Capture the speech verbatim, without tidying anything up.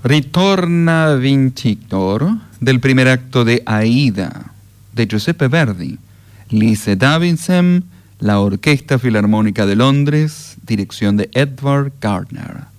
Ritorna Vincitor, del primer acto de Aida, de Giuseppe Verdi. Lise Davidson, la Orquesta Filarmónica de Londres, dirección de Edward Gardner.